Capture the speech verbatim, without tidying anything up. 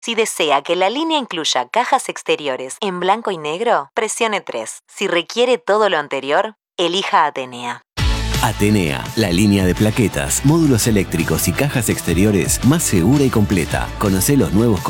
Si desea que la línea incluya cajas exteriores en blanco y negro, presione tres. Si requiere todo lo anterior, elija Atenea. Atenea, la línea de plaquetas, módulos eléctricos y cajas exteriores más segura y completa. Conoce los nuevos